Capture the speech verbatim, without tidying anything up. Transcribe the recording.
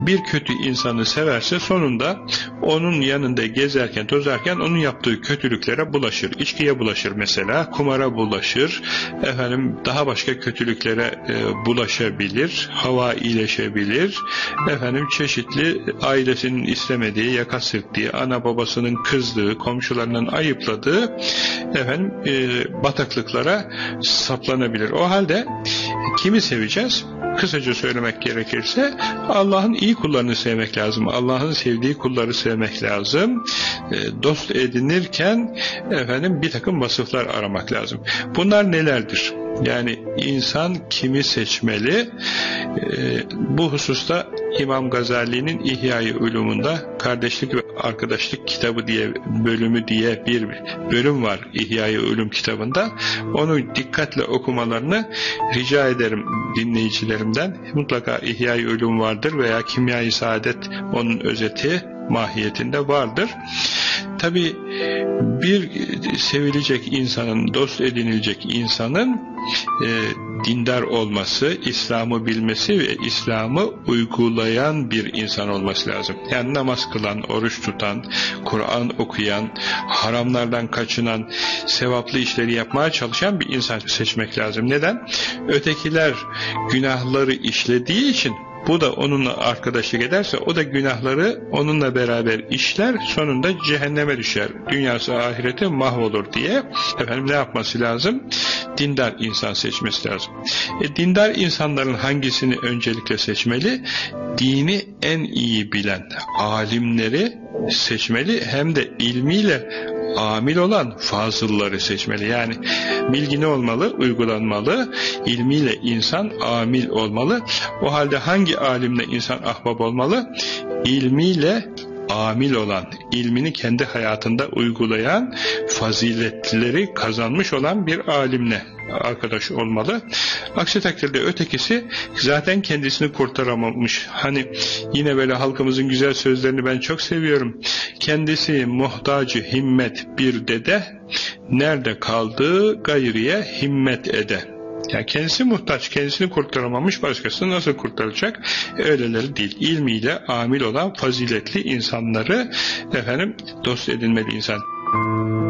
bir kötü insanı severse sonunda onun yanında gezerken, tozarken onun yaptığı kötülüklere bulaşır. İçkiye bulaşır mesela, kumara bulaşır, efendim daha başka kötülüklere e, bulaşabilir, hava iyileşebilir, efendim çeşitli ailesinin istemediği, yaka sırttığı, ana babasının kızdığı, komşularının ayıpladığı efendim e, bataklıklara saplanabilir. O halde kimi seveceğiz? Kısaca söylemek gerekirse Allah'ın iyi kullarını sevmek lazım. Allah'ın sevdiği kulları sevmek lazım. E, dost edinirken efendim bir takım vasıflar aramak lazım. Bunlar nelerdir? Yani insan kimi seçmeli? E, bu hususta İmam Gazali'nin İhya-i Ulum'unda Kardeşlik ve Arkadaşlık kitabı diye bölümü diye bir bölüm var İhya-i Ulum kitabında. Onu dikkatle okumalarını rica ederim dinleyicilerimden. Mutlaka İhya-i Ulum vardır veya Kimya-i Saadet onun özeti mahiyetinde vardır. Tabi bir sevilecek insanın, dost edinilecek insanın e, dindar olması, İslam'ı bilmesi ve İslam'ı uygulayan bir insan olması lazım. Yani namaz kılan, oruç tutan, Kur'an okuyan, haramlardan kaçınan, sevaplı işleri yapmaya çalışan bir insan seçmek lazım. Neden? Ötekiler günahları işlediği için bu da onunla arkadaşlık ederse o da günahları onunla beraber işler, sonunda cehenneme düşer. Dünyası ahireti mahvolur diye efendim ne yapması lazım? Dindar insan seçmesi lazım. E, dindar insanların hangisini öncelikle seçmeli? Dini en iyi bilen alimleri seçmeli, hem de ilmiyle amil olan fazılları seçmeli. Yani bilgi ne olmalı? Uygulanmalı. İlmiyle insan amil olmalı. O halde hangi alimle insan ahbap olmalı? İlmiyle amil olan, ilmini kendi hayatında uygulayan, faziletleri kazanmış olan bir alimle arkadaş olmalı. Aksi takdirde ötekisi zaten kendisini kurtaramamış. Hani yine böyle halkımızın güzel sözlerini ben çok seviyorum. Kendisi muhtacı himmet bir dede, nerede kaldığı gayriye himmet ede. Yani kendisi muhtaç, kendisini kurtaramamış, başkasını nasıl kurtaracak? Öyleleri değil. İlmiyle amil olan faziletli insanları efendim dost edinmeli insan.